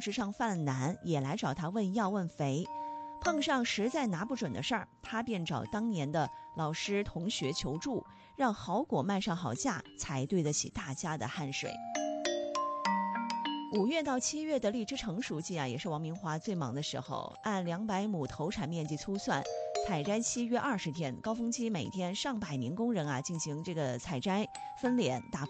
食上犯了难，也来找他问药问肥。碰上实在拿不准的事儿，他便找当年的老师同学求助，让好果卖上好价，才对得起大家的汗水。5月到7月的荔枝成熟季也是王明华最忙的时候。按200亩投产面积粗算，采摘期约20天，高峰期每天上百名工人进行这个采摘、分拣、打包。